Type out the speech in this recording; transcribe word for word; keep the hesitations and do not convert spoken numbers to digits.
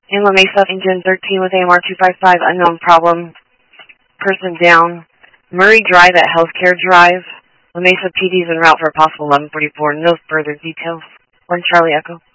In La Mesa, engine thirteen with A M R two five five, unknown problem. Person down. Murray Drive at Healthcare Drive. La Mesa P D is en route for a possible eleven forty-four. No further details. One Charlie Echo.